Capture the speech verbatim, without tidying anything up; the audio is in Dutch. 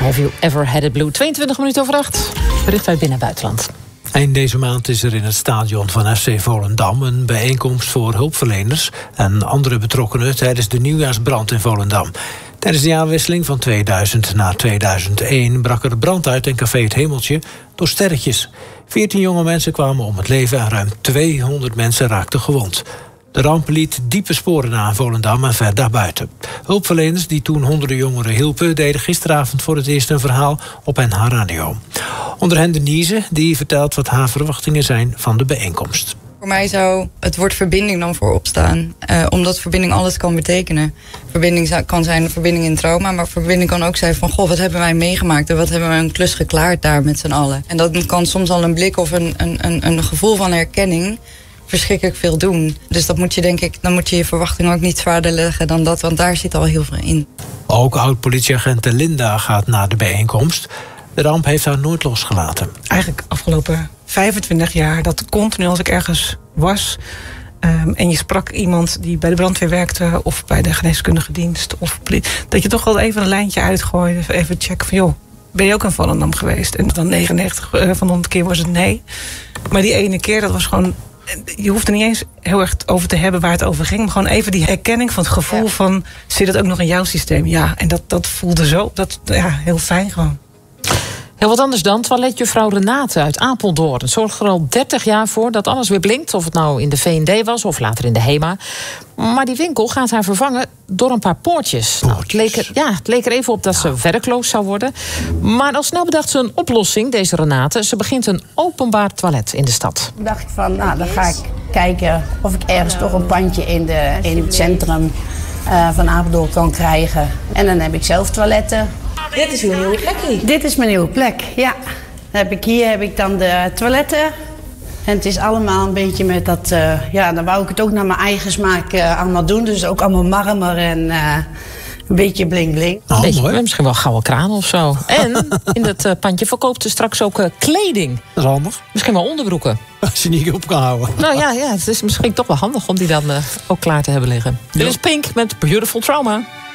Have You Ever Had It Blue? tweeëntwintig minuten over acht. Bericht uit binnen- en buitenland. Eind deze maand is er in het stadion van F C Volendam een bijeenkomst voor hulpverleners en andere betrokkenen tijdens de nieuwjaarsbrand in Volendam. Tijdens de jaarwisseling van tweeduizend naar tweeduizend één brak er brand uit in café Het Hemeltje door sterretjes. Veertien jonge mensen kwamen om het leven en ruim tweehonderd mensen raakten gewond. De ramp liet diepe sporen na in Volendam en ver daarbuiten. Hulpverleners die toen honderden jongeren hielpen deden gisteravond voor het eerst een verhaal op N H Radio. Onder hen Denise, die vertelt wat haar verwachtingen zijn van de bijeenkomst. Voor mij zou het woord verbinding dan voorop staan. Uh, omdat verbinding alles kan betekenen. Verbinding kan zijn een verbinding in trauma. Maar verbinding kan ook zijn van, goh, wat hebben wij meegemaakt? En wat hebben wij een klus geklaard daar met z'n allen? En dat kan soms al een blik of een, een, een, een gevoel van herkenning verschrikkelijk veel doen. Dus dat moet je, denk ik, dan moet je je verwachtingen ook niet zwaarder leggen dan dat. Want daar zit al heel veel in. Ook oud-politieagent Linda gaat naar de bijeenkomst. De ramp heeft haar nooit losgelaten. Eigenlijk afgelopen vijfentwintig jaar dat continu als ik ergens was Um, en je sprak iemand die bij de brandweer werkte of bij de geneeskundige dienst of dat je toch wel even een lijntje uitgooide, even checken van joh, ben je ook in Volendam geweest? En dan negenennegentig van de honderd keer was het nee. Maar die ene keer, dat was gewoon, je hoeft er niet eens heel erg over te hebben waar het over ging, maar gewoon even die herkenning van het gevoel ja. van, zit het ook nog in jouw systeem? Ja, en dat, dat voelde zo, dat, ja, heel fijn gewoon. Heel wat anders dan toiletjuffrouw Renate uit Apeldoorn. Zorgt er al dertig jaar voor dat alles weer blinkt. Of het nou in de V en D was of later in de HEMA. Maar die winkel gaat haar vervangen door een paar poortjes. Nou, het, leek er, ja, het leek er even op dat ze werkloos zou worden. Maar al snel bedacht ze een oplossing, deze Renate. Ze begint een openbaar toilet in de stad. Ik dacht van, nou, dan ga ik kijken of ik ergens toch een pandje in, de, in het centrum uh, van Apeldoorn kan krijgen. En dan heb ik zelf toiletten. Dit is uw nieuwe plekje. Dit is mijn nieuwe plek, ja. Dan heb ik, hier heb ik dan de toiletten. En het is allemaal een beetje met dat, uh, ja, dan wou ik het ook naar mijn eigen smaak uh, allemaal doen. Dus ook allemaal marmer en uh, een beetje bling bling. Oh, beetje, mooi. Misschien wel gouden kraan of zo. En in dat uh, pandje verkoopt ze straks ook uh, kleding. Dat is handig. Misschien wel onderbroeken. Als je niet op kan houden. Nou ja, ja, het is misschien toch wel handig om die dan uh, ook klaar te hebben liggen. Ja. Dit is Pink met Beautiful Trauma.